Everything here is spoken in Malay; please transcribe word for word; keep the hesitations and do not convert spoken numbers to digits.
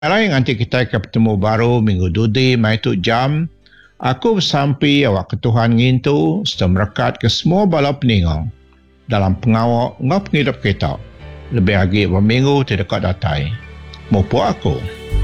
Kalau yang nanti kita akan bertemu baru minggu dudi mai tu jam. Aku bersampi awak ketuhan ngintu serta merekat ke semua bala peningong dalam pengawak ngap ngidup kita. Lebih lagi berminggu tidak datai. Mupu aku.